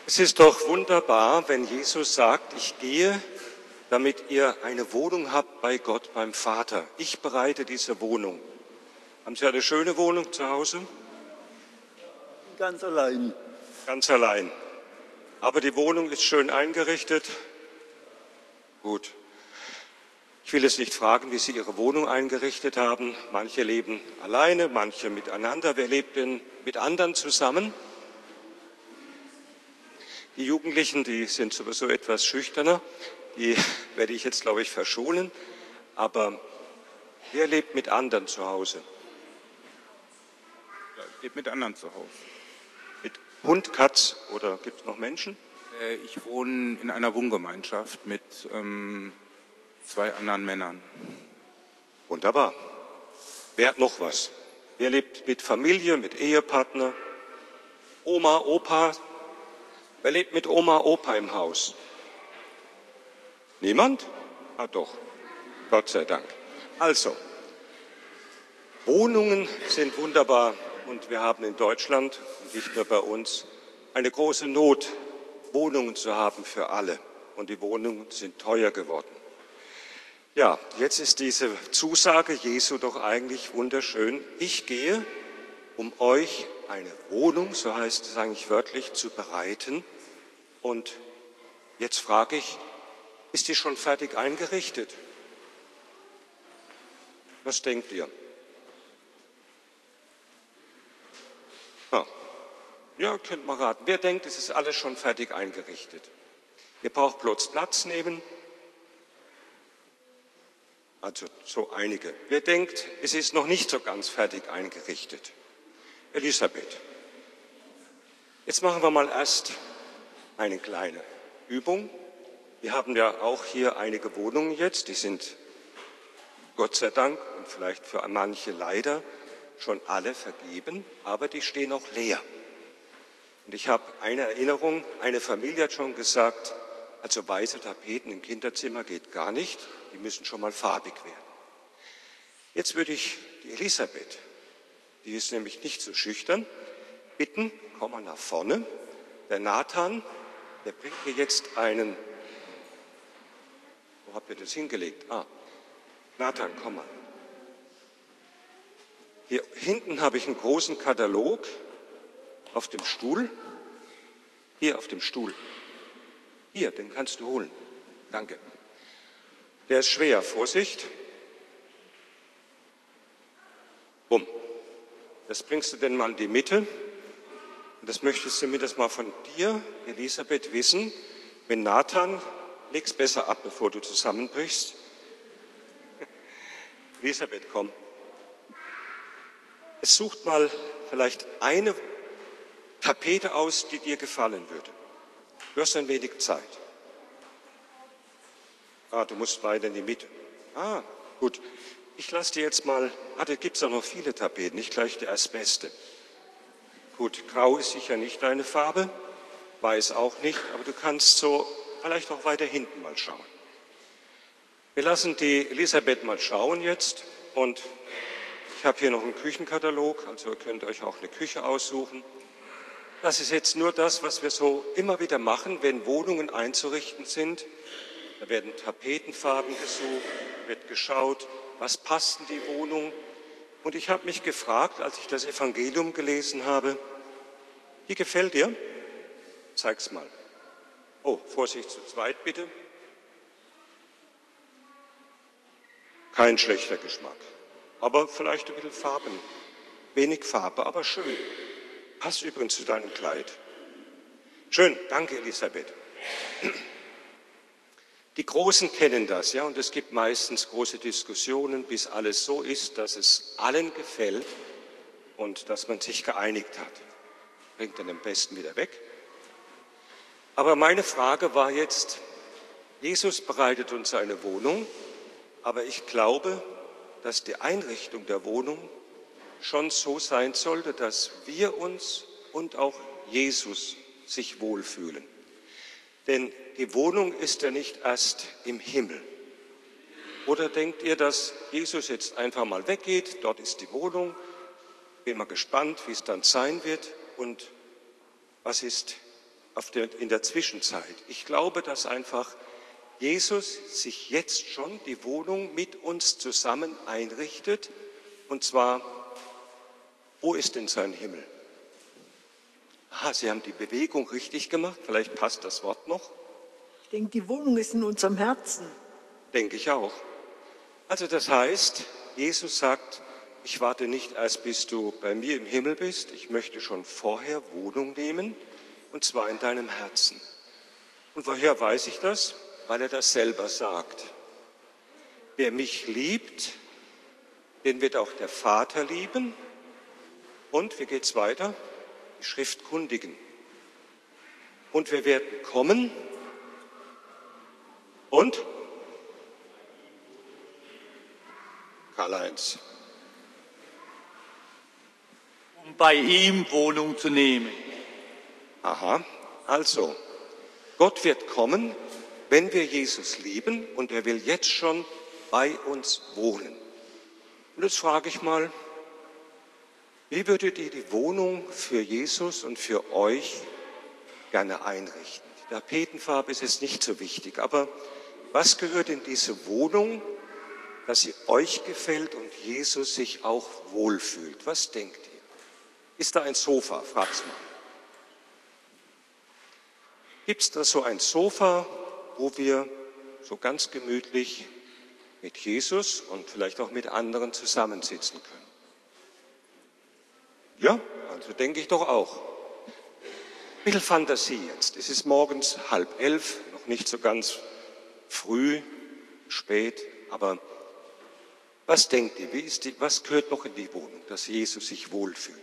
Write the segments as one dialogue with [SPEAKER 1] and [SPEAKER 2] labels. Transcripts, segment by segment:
[SPEAKER 1] Es ist doch wunderbar, wenn Jesus sagt, ich gehe, damit ihr eine Wohnung habt bei Gott, beim Vater. Ich bereite diese Wohnung. Haben Sie eine schöne Wohnung zu Hause?
[SPEAKER 2] Ganz allein.
[SPEAKER 1] Ganz allein. Aber die Wohnung ist schön eingerichtet. Gut. Ich will jetzt nicht fragen, wie Sie Ihre Wohnung eingerichtet haben. Manche leben alleine, manche miteinander. Wer lebt denn mit anderen zusammen? Die Jugendlichen, die sind sowieso etwas schüchterner. Die werde ich jetzt, glaube ich, verschonen. Aber wer lebt mit anderen zu Hause?
[SPEAKER 3] Ja, ich lebe mit anderen zu Hause.
[SPEAKER 1] Mit Hund, Katz oder gibt es noch Menschen?
[SPEAKER 3] Ich wohne in einer Wohngemeinschaft mit 2 anderen Männern.
[SPEAKER 1] Wunderbar. Wer hat noch was? Wer lebt mit Familie, mit Ehepartner? Oma, Opa? Wer lebt mit Oma, Opa im Haus? Niemand? Ah doch, Gott sei Dank. Also, Wohnungen sind wunderbar und wir haben in Deutschland, nicht nur bei uns, eine große Not, Wohnungen zu haben für alle. Und die Wohnungen sind teuer geworden. Ja, jetzt ist diese Zusage Jesu doch eigentlich wunderschön. Ich gehe, um euch eine Wohnung, so heißt es eigentlich wörtlich, zu bereiten. Und jetzt frage ich, ist die schon fertig eingerichtet? Was denkt ihr? Ja, könnt mal raten. Wer denkt, es ist alles schon fertig eingerichtet? Ihr braucht bloß Platz nehmen. Also so einige. Wer denkt, es ist noch nicht so ganz fertig eingerichtet? Elisabeth. Jetzt machen wir mal erst eine kleine Übung. Wir haben ja auch hier einige Wohnungen jetzt, die sind Gott sei Dank und vielleicht für manche leider schon alle vergeben, aber die stehen auch leer. Und ich habe eine Erinnerung, eine Familie hat schon gesagt, also weiße Tapeten im Kinderzimmer geht gar nicht, die müssen schon mal farbig werden. Jetzt würde ich die Elisabeth, die ist nämlich nicht so schüchtern, bitten, komm mal nach vorne. Der Nathan, der bringt mir jetzt einen, wo habt ihr das hingelegt? Nathan, komm mal. Hier hinten habe ich einen großen Katalog auf dem Stuhl. Hier auf dem Stuhl. Hier, den kannst du holen. Danke. Der ist schwer. Vorsicht. Bumm. Das bringst du denn mal in die Mitte. Und das möchtest du mir das mal von dir, Elisabeth, wissen. Wenn Nathan, leg's besser ab, bevor du zusammenbrichst. Elisabeth, komm. Es sucht mal vielleicht eine Tapete aus, die dir gefallen würde. Du hast ein wenig Zeit. Du musst weiter in die Mitte. Gut. Ich lasse dir jetzt mal, da gibt es auch noch viele Tapeten, nicht gleich die erstbeste. Gut, grau ist sicher nicht deine Farbe, weiß auch nicht, aber du kannst so vielleicht auch weiter hinten mal schauen. Wir lassen die Elisabeth mal schauen jetzt und ich habe hier noch einen Küchenkatalog, also ihr könnt euch auch eine Küche aussuchen. Das ist jetzt nur das, was wir so immer wieder machen, wenn Wohnungen einzurichten sind. Da werden Tapetenfarben gesucht, wird geschaut, was passt in die Wohnung. Und ich habe mich gefragt, als ich das Evangelium gelesen habe, wie gefällt dir? Zeig's mal. Vorsicht, zu zweit bitte. Kein schlechter Geschmack, aber vielleicht ein bisschen Farben. Wenig Farbe, aber schön. Passt übrigens zu deinem Kleid. Schön, danke Elisabeth. Die Großen kennen das, ja, und es gibt meistens große Diskussionen, bis alles so ist, dass es allen gefällt und dass man sich geeinigt hat. Bringt dann am besten wieder weg. Aber meine Frage war jetzt, Jesus bereitet uns eine Wohnung, aber ich glaube, dass die Einrichtung der Wohnung schon so sein sollte, dass wir uns und auch Jesus sich wohlfühlen. Denn die Wohnung ist ja nicht erst im Himmel. Oder denkt ihr, dass Jesus jetzt einfach mal weggeht, dort ist die Wohnung, bin mal gespannt, wie es dann sein wird und was ist in der Zwischenzeit. Ich glaube, dass einfach Jesus sich jetzt schon die Wohnung mit uns zusammen einrichtet. Und zwar, wo ist denn sein Himmel? Aha, Sie haben die Bewegung richtig gemacht. Vielleicht passt das Wort noch.
[SPEAKER 2] Ich denke, die Wohnung ist in unserem Herzen.
[SPEAKER 1] Denke ich auch. Also das heißt, Jesus sagt, ich warte nicht erst, bis du bei mir im Himmel bist. Ich möchte schon vorher Wohnung nehmen, und zwar in deinem Herzen. Und woher weiß ich das? Weil er das selber sagt. Wer mich liebt, den wird auch der Vater lieben. Und, wie geht's weiter? Die Schrift kundigen. Und wir werden kommen und Karl-Heinz.
[SPEAKER 4] Um bei ihm Wohnung zu nehmen.
[SPEAKER 1] Aha, also, Gott wird kommen, wenn wir Jesus lieben, und er will jetzt schon bei uns wohnen. Und jetzt frage ich mal, wie würdet ihr die Wohnung für Jesus und für euch gerne einrichten? Die Tapetenfarbe ist jetzt nicht so wichtig, aber was gehört in diese Wohnung, dass sie euch gefällt und Jesus sich auch wohlfühlt? Was denkt ihr? Ist da ein Sofa? Frag's mal. Gibt es da so ein Sofa, wo wir so ganz gemütlich mit Jesus und vielleicht auch mit anderen zusammensitzen können? Ja, also denke ich doch auch. Ein bisschen Fantasie jetzt. Es ist morgens 10:30, noch nicht so ganz früh, spät, aber was denkt ihr? Was gehört noch in die Wohnung, dass Jesus sich wohlfühlt?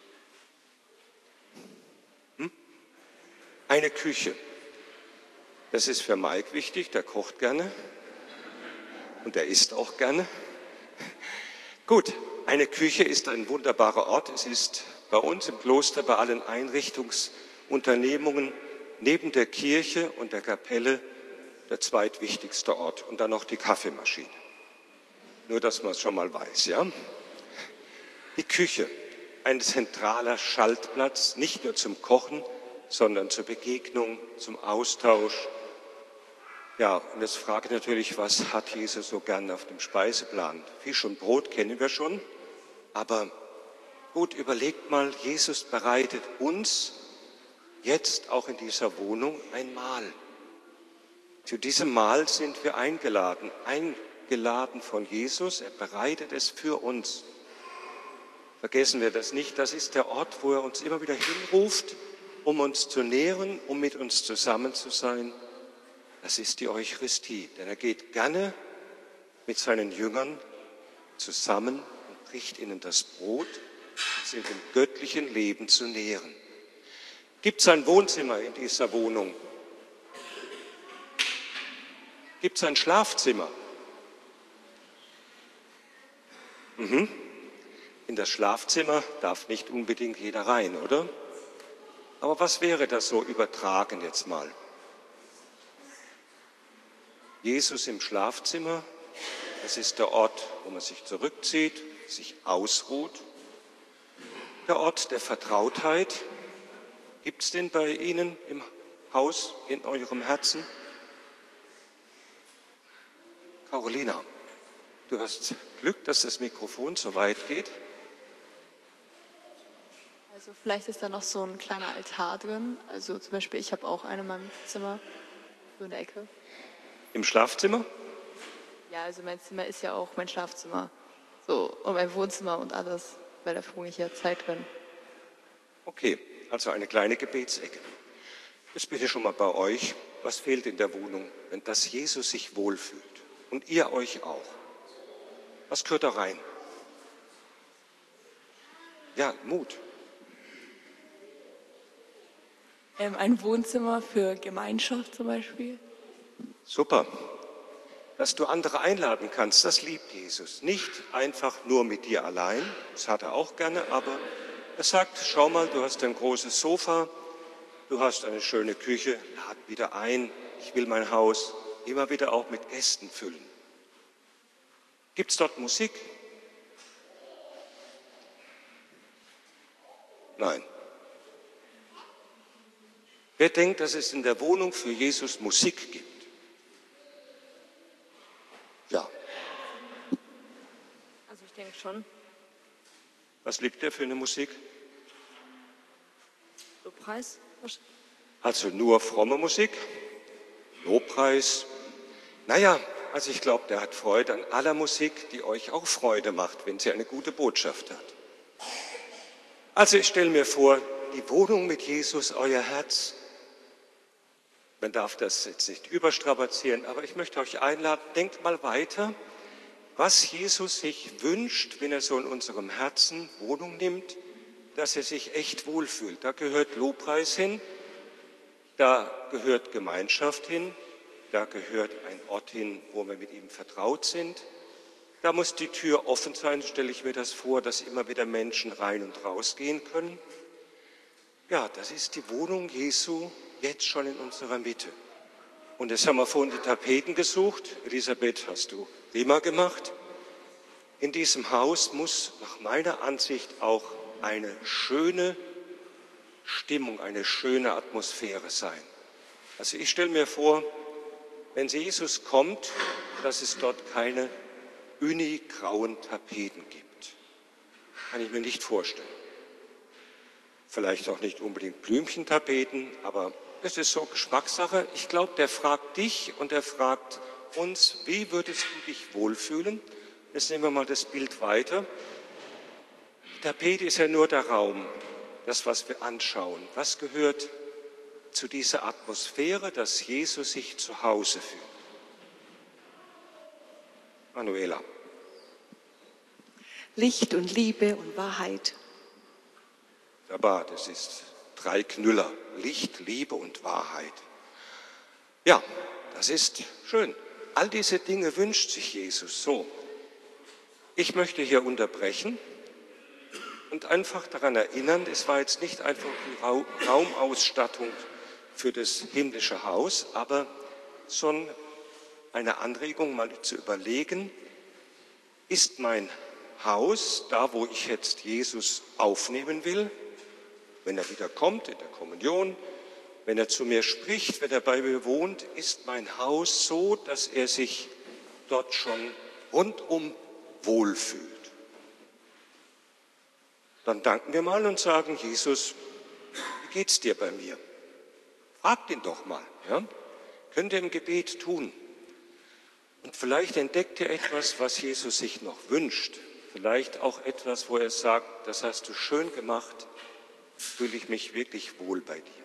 [SPEAKER 1] Eine Küche. Das ist für Mike wichtig, der kocht gerne und der isst auch gerne. Gut, eine Küche ist ein wunderbarer Ort. Es ist bei uns im Kloster, bei allen Einrichtungsunternehmungen neben der Kirche und der Kapelle der zweitwichtigste Ort und dann noch die Kaffeemaschine. Nur, dass man es schon mal weiß, ja? Die Küche, ein zentraler Schaltplatz, nicht nur zum Kochen, sondern zur Begegnung, zum Austausch. Ja, und jetzt frage ich natürlich, was hat Jesus so gern auf dem Speiseplan? Fisch und Brot kennen wir schon, aber gut, überlegt mal, Jesus bereitet uns jetzt auch in dieser Wohnung ein Mahl. Zu diesem Mahl sind wir eingeladen von Jesus, er bereitet es für uns. Vergessen wir das nicht, das ist der Ort, wo er uns immer wieder hinruft, um uns zu nähren, um mit uns zusammen zu sein. Das ist die Eucharistie, denn er geht gerne mit seinen Jüngern zusammen und bricht ihnen das Brot, um sie im göttlichen Leben zu nähren. Gibt es ein Wohnzimmer in dieser Wohnung? Gibt es ein Schlafzimmer? In das Schlafzimmer darf nicht unbedingt jeder rein, oder? Aber was wäre das so übertragen jetzt mal? Jesus im Schlafzimmer, das ist der Ort, wo man sich zurückzieht, sich ausruht. Der Ort der Vertrautheit. Gibt es den bei Ihnen im Haus, in eurem Herzen? Carolina, du hast Glück, dass das Mikrofon so weit geht.
[SPEAKER 5] Also vielleicht ist da noch so ein kleiner Altar drin. Also zum Beispiel, ich habe auch einen in meinem Zimmer, so in der Ecke.
[SPEAKER 1] Im Schlafzimmer?
[SPEAKER 5] Ja, also mein Zimmer ist ja auch mein Schlafzimmer. So, und mein Wohnzimmer und alles, weil da verbringe ich ja Zeit drin.
[SPEAKER 1] Okay, also eine kleine Gebetsecke. Jetzt bitte schon mal bei euch, was fehlt in der Wohnung, wenn das Jesus sich wohlfühlt und ihr euch auch? Was gehört da rein? Ja, Mut.
[SPEAKER 6] Ein Wohnzimmer für Gemeinschaft zum Beispiel.
[SPEAKER 1] Super. Dass du andere einladen kannst, das liebt Jesus. Nicht einfach nur mit dir allein, das hat er auch gerne, aber er sagt, schau mal, du hast ein großes Sofa, du hast eine schöne Küche, lad wieder ein. Ich will mein Haus immer wieder auch mit Gästen füllen. Gibt es dort Musik? Nein. Wer denkt, dass es in der Wohnung für Jesus Musik gibt? Ja.
[SPEAKER 7] Also ich denke schon.
[SPEAKER 1] Was liegt da für eine Musik?
[SPEAKER 7] Lobpreis?
[SPEAKER 1] Also nur fromme Musik? Lobpreis? Naja, also ich glaube, der hat Freude an aller Musik, die euch auch Freude macht, wenn sie eine gute Botschaft hat. Also ich stelle mir vor, die Wohnung mit Jesus, euer Herz. Man darf das jetzt nicht überstrapazieren, aber ich möchte euch einladen, denkt mal weiter, was Jesus sich wünscht, wenn er so in unserem Herzen Wohnung nimmt, dass er sich echt wohlfühlt. Da gehört Lobpreis hin, da gehört Gemeinschaft hin, da gehört ein Ort hin, wo wir mit ihm vertraut sind. Da muss die Tür offen sein, stelle ich mir das vor, dass immer wieder Menschen rein und raus gehen können. Ja, das ist die Wohnung Jesu jetzt schon in unserer Mitte. Und jetzt haben wir vorhin die Tapeten gesucht. Elisabeth, hast du prima gemacht. In diesem Haus muss nach meiner Ansicht auch eine schöne Stimmung, eine schöne Atmosphäre sein. Also ich stelle mir vor, wenn Jesus kommt, dass es dort keine uni-grauen Tapeten gibt. Kann ich mir nicht vorstellen. Vielleicht auch nicht unbedingt Blümchentapeten, aber es ist so Geschmackssache. Ich glaube, der fragt dich und der fragt uns, wie würdest du dich wohlfühlen? Jetzt nehmen wir mal das Bild weiter. Die Tapete ist ja nur der Raum, das, was wir anschauen. Was gehört zu dieser Atmosphäre, dass Jesus sich zu Hause fühlt? Manuela.
[SPEAKER 8] Licht und Liebe und Wahrheit.
[SPEAKER 1] Aber das ist 3 Knüller. Licht, Liebe und Wahrheit. Ja, das ist schön. All diese Dinge wünscht sich Jesus so. Ich möchte hier unterbrechen und einfach daran erinnern, es war jetzt nicht einfach die Raumausstattung für das himmlische Haus, aber schon eine Anregung, mal zu überlegen, ist mein Haus, da wo ich jetzt Jesus aufnehmen will, wenn er wieder kommt in der Kommunion, wenn er zu mir spricht, wenn er bei mir wohnt, ist mein Haus so, dass er sich dort schon rundum wohlfühlt. Dann danken wir mal und sagen, Jesus, wie geht's dir bei mir? Fragt ihn doch mal. Ja? Könnt ihr im Gebet tun. Und vielleicht entdeckt ihr etwas, was Jesus sich noch wünscht. Vielleicht auch etwas, wo er sagt, das hast du schön gemacht, fühle ich mich wirklich wohl bei dir.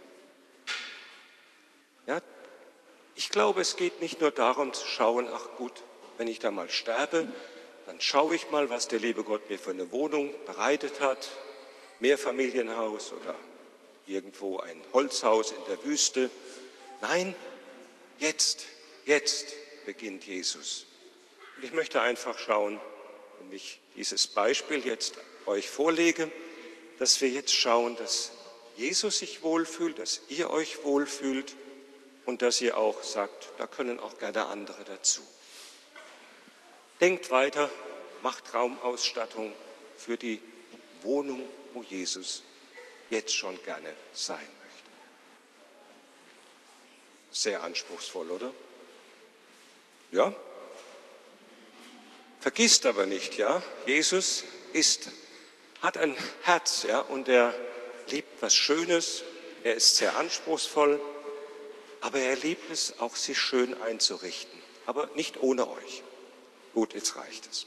[SPEAKER 1] Ja, ich glaube, es geht nicht nur darum zu schauen, ach gut, wenn ich da mal sterbe, dann schaue ich mal, was der liebe Gott mir für eine Wohnung bereitet hat, Mehrfamilienhaus oder irgendwo ein Holzhaus in der Wüste. Nein, jetzt beginnt Jesus. Und ich möchte einfach schauen, wenn ich dieses Beispiel jetzt euch vorlege, dass wir jetzt schauen, dass Jesus sich wohlfühlt, dass ihr euch wohlfühlt und dass ihr auch sagt, da können auch gerne andere dazu. Denkt weiter, macht Raumausstattung für die Wohnung, wo Jesus jetzt schon gerne sein möchte. Sehr anspruchsvoll, oder? Ja? Vergisst aber nicht, ja, Jesus hat ein Herz, ja, und er liebt was Schönes, er ist sehr anspruchsvoll, aber er liebt es auch, sich schön einzurichten, aber nicht ohne euch. Gut, jetzt reicht es.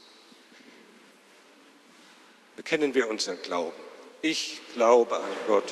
[SPEAKER 1] Bekennen wir unseren Glauben. Ich glaube an Gott.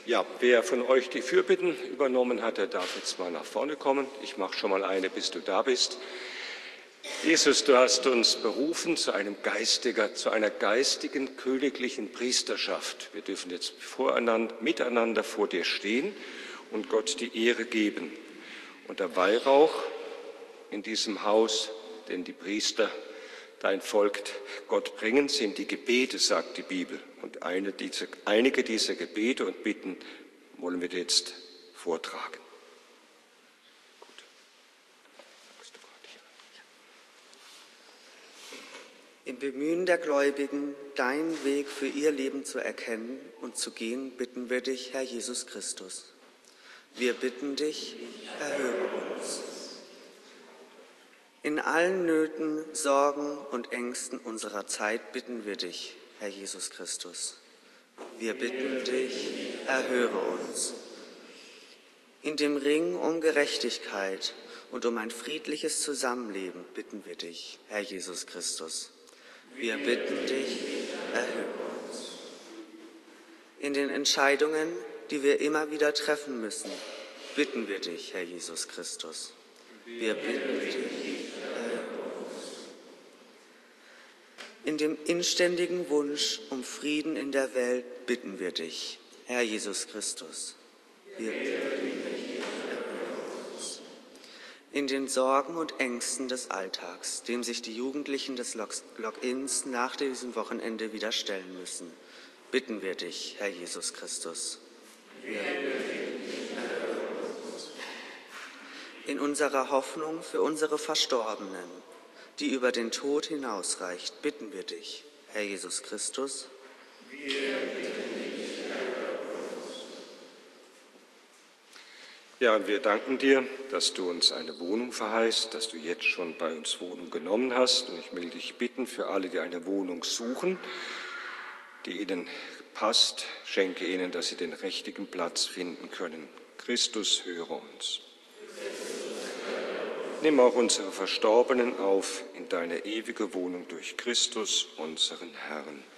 [SPEAKER 1] Ja, wer von euch die Fürbitten übernommen hat, der darf jetzt mal nach vorne kommen. Ich mache schon mal eine, bis du da bist. Jesus, du hast uns berufen zu einer geistigen, königlichen Priesterschaft. Wir dürfen jetzt miteinander vor dir stehen und Gott die Ehre geben. Und der Weihrauch in diesem Haus, den die Priester, dein Volk Gott bringen, sind die Gebete, sagt die Bibel. Und einige dieser Gebete und Bitten wollen wir dir jetzt vortragen. Gut.
[SPEAKER 7] Im Bemühen der Gläubigen, deinen Weg für ihr Leben zu erkennen und zu gehen, bitten wir dich, Herr Jesus Christus. Wir bitten dich, erhöre uns. In allen Nöten, Sorgen und Ängsten unserer Zeit bitten wir dich, Herr Jesus Christus. Wir bitten dich, erhöre uns. In dem Ring um Gerechtigkeit und um ein friedliches Zusammenleben bitten wir dich, Herr Jesus Christus. Wir bitten dich, erhöre uns. In den Entscheidungen, die wir immer wieder treffen müssen, bitten wir dich, Herr Jesus Christus. Wir bitten dich, erhöre uns. In dem inständigen Wunsch um Frieden in der Welt bitten wir dich, Herr Jesus Christus. Wir bitten dich, erhöre uns. In den Sorgen und Ängsten des Alltags, dem sich die Jugendlichen des Logins nach diesem Wochenende wieder stellen müssen, bitten wir dich, Herr Jesus Christus. Wir bitten dich, erhöre uns. In unserer Hoffnung für unsere Verstorbenen, die über den Tod hinausreicht, bitten wir dich, Herr Jesus Christus. Wir bitten dich, erhöre uns.
[SPEAKER 1] Ja, und wir danken dir, dass du uns eine Wohnung verheißt, dass du jetzt schon bei uns Wohnung genommen hast. Und ich will dich bitten, für alle, die eine Wohnung suchen, die ihnen passt, schenke ihnen, dass sie den richtigen Platz finden können. Christus, höre uns. Nimm auch unsere Verstorbenen auf in deine ewige Wohnung durch Christus, unseren Herrn.